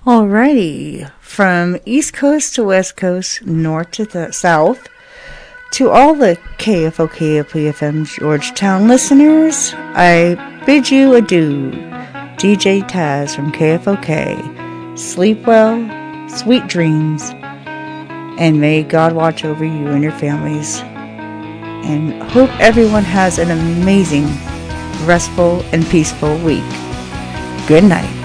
Alrighty, from East Coast to West Coast, North to South, to all the KFOK-FM Georgetown listeners, I bid you adieu. DJ Taz from KFOK. Sleep well, sweet dreams, and may God watch over you and your families. And hope everyone has an amazing, restful, and peaceful week. Good night.